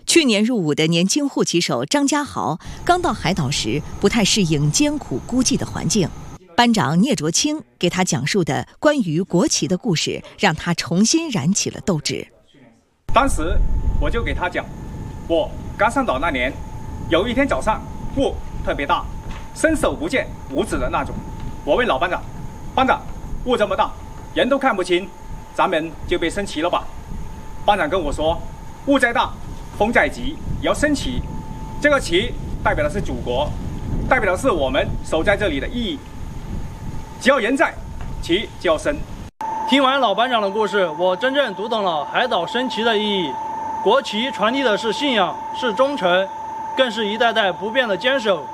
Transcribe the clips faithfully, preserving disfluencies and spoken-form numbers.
去年入伍的年轻护旗手张家豪刚到海岛时不太适应艰苦孤寂的环境，班长聂卓清给他讲述的关于国旗的故事，让他重新燃起了斗志。 当时我就给他讲，我刚上岛那年，有一天早上雾特别大，伸手不见五指的那种。我问老班长，班长，雾这么大，人都看不清，咱们就别升旗了吧？班长跟我说，雾再大，风再急，也要升旗。这个旗代表的是祖国，代表的是我们守在这里的意义。只要人在，旗就要升。 听完老班长的故事，我真正读懂了海岛升旗的意义。国旗传递的是信仰，是忠诚，更是一代代不变的坚守。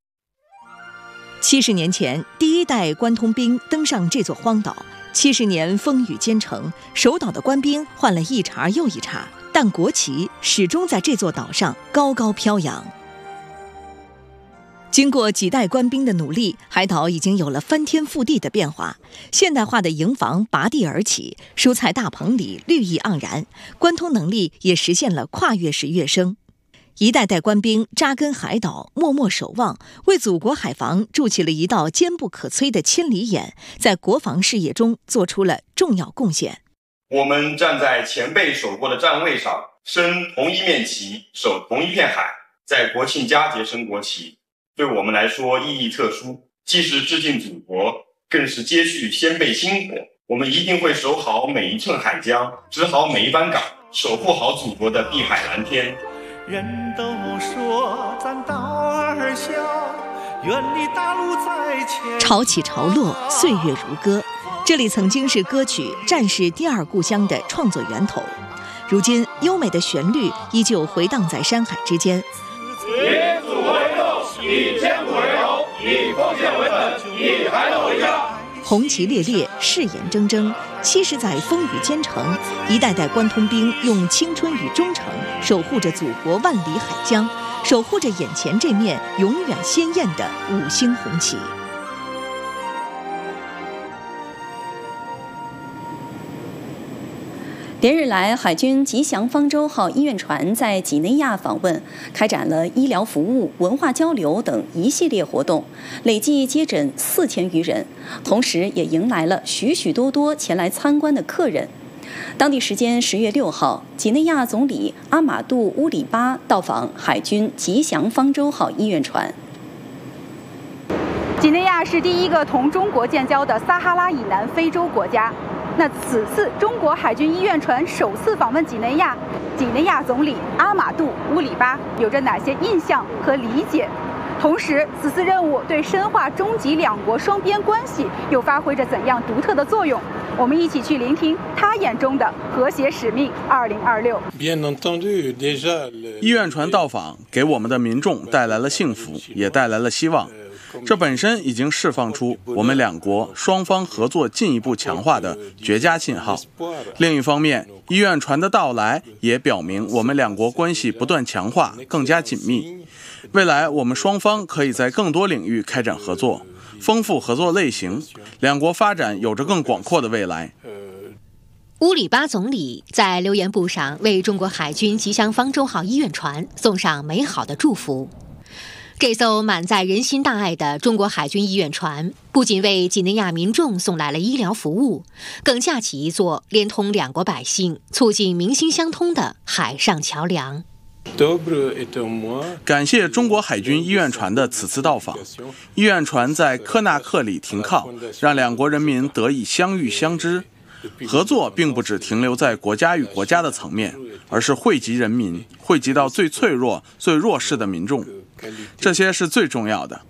七十年前，第一代关通兵登上这座荒岛。七十年风雨兼程，守岛的官兵换了一茬又一茬，但国旗始终在这座岛上高高飘扬。经过几代官兵的努力，海岛已经有了翻天覆地的变化。现代化的营房拔地而起，蔬菜大棚里绿意盎然，关通能力也实现了跨越式跃升。一代代官兵扎根海岛，默默守望，为祖国海防筑起了一道坚不可摧的千里眼，在国防事业中做出了重要贡献。 我们站在前辈守过的站位上，升同一面旗，守同一片海，在国庆佳节升国旗，对我们来说意义特殊，既是致敬祖国，更是接续先辈薪火。我们一定会守好每一寸海疆，执好每一班岗，守护好祖国的碧海蓝天。 人都说咱岛儿小，远离大陆在前。 潮起潮落，岁月如歌。这里曾经是歌曲《战士第二故乡》的创作源头，如今优美的旋律依旧回荡在山海之间。 以祖为肉，以艰苦为荣，以奉献为本，以海岛为家。 红旗猎猎，誓言铮铮，七十载风雨兼程，一代代关通兵用青春与忠诚守护着祖国万里海疆，守护着眼前这面永远鲜艳的五星红旗。 连日来，海军吉祥方舟号医院船在几内亚访问，开展了医疗服务、文化交流等一系列活动，累计接诊四千余人，同时也迎来了许许多多前来参观的客人。当地时间十月六号，几内亚总理阿马杜·乌里巴到访海军吉祥方舟号医院船。 几内亚是第一个同中国建交的撒哈拉以南非洲国家。那此次中国海军医院船首次访问几内亚，几内亚总理阿马杜·乌里巴有着哪些印象和理解？同时，此次任务对深化中吉两国双边关系又发挥着怎样独特的作用？我们一起去聆听他眼中的和谐使命二零二六。 医院船到访，给我们的民众带来了幸福，也带来了希望。这本身已经释放出我们两国双方合作进一步强化的绝佳信号。另一方面，医院船的到来也表明我们两国关系不断强化，更加紧密。未来我们双方可以在更多领域开展合作，丰富合作类型，两国发展有着更广阔的未来。 乌里巴总理在留言簿上为中国海军吉祥方舟号医院船送上美好的祝福。这艘满载人心大爱的中国海军医院船，不仅为几内亚民众送来了医疗服务，更架起一座连通两国百姓、促进民心相通的海上桥梁。 感谢中国海军医院船的此次到访。医院船在科纳克里停靠，让两国人民得以相遇相知。合作并不只停留在国家与国家的层面，而是惠及人民，惠及到最脆弱、最弱势的民众，这些是最重要的。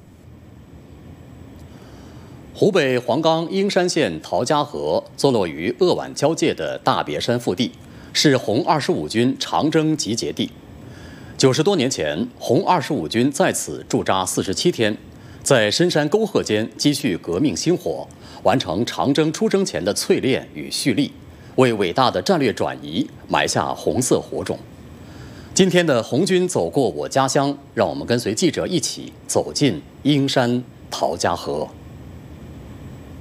湖北黄冈英山县陶家河坐落于鄂皖交界的大别山腹地，是红二十五军长征集结地。九十多年前，红二十五军在此驻扎四十七天，在深山沟壑间积蓄革命星火，完成长征出征前的淬炼与蓄力，为伟大的战略转移埋下红色火种。今天的红军走过我家乡，让我们跟随记者一起走进英山陶家河。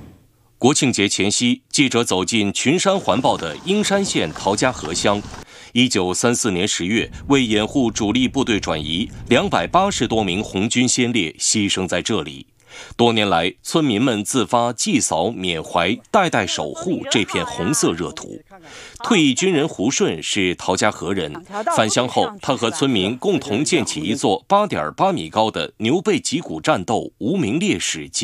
国庆节前夕，记者走进群山环抱的英山县陶家河乡， 一九三四年十月，为掩护主力部队转移，两百八十多名红军先烈牺牲在这里。多年来，村民们自发祭扫缅怀、代代守护这片红色热土。退役军人胡顺是陶家河人，返乡后，他和村民共同建起一座八点八米高的牛背脊骨战斗无名烈士纪